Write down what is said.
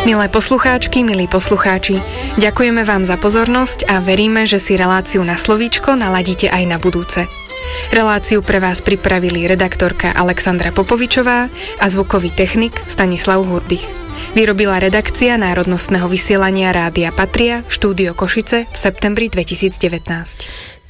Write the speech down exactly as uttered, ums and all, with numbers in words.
Milé poslucháčky, milí poslucháči, ďakujeme vám za pozornosť a veríme, že si reláciu Na slovíčko naladíte aj na budúce. Reláciu pre vás pripravili redaktorka Alexandra Popovičová a zvukový technik Stanislav Hurdych. Vyrobila redakcia národnostného vysielania Rádia Patria, štúdio Košice v septembri dvetisícdevätnásť.